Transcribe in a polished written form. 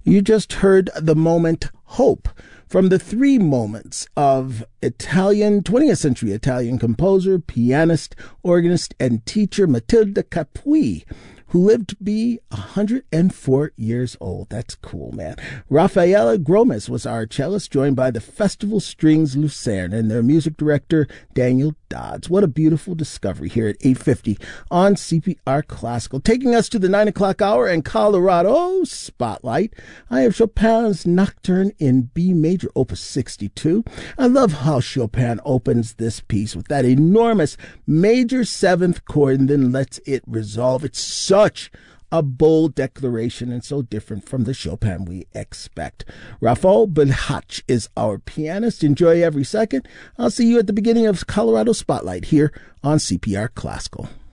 You just heard the moment Hope from the three moments of 20th century Italian composer, pianist, organist, and teacher Matilda Capui, who lived to be 104 years old. That's cool, man. Rafaela Gromes was our cellist, joined by the Festival Strings Lucerne and their music director, Daniel Dodds. What a beautiful discovery here at 8:50 on CPR Classical. Taking us to the 9 o'clock hour and Colorado Spotlight, I have Chopin's Nocturne in B major, opus 62. I love how Chopin opens this piece with that enormous major seventh chord and then lets it resolve. It's such a bold declaration and so different from the Chopin we expect. Rafael Belhach is our pianist. Enjoy every second. I'll see you at the beginning of Colorado Spotlight here on CPR Classical.